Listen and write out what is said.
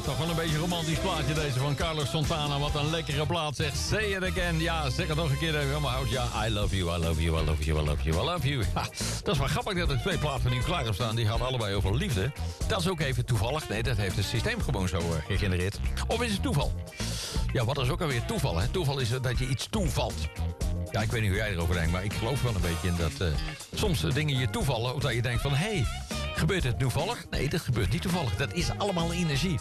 Toch wel een beetje romantisch plaatje deze van Carlos Santana. Wat een lekkere plaat, zegt. Say it again. Ja, zeg het nog een keer even helemaal oud. Ja, I love you, I love you, I love you, I love you, I love you. Ha, dat is wel grappig dat er twee platen nu klaar staan. Die hadden allebei over liefde. Dat is ook even toevallig. Nee, dat heeft het systeem gewoon zo gegenereerd. Of is het toeval? Ja, wat is ook alweer toeval, hè? Toeval is dat je iets toevalt. Ja, ik weet niet hoe jij erover denkt, maar ik geloof wel een beetje in dat soms dingen je toevallen. Of dat je denkt van, hé, gebeurt het toevallig? Nee, dat gebeurt niet toevallig. Dat is allemaal energie.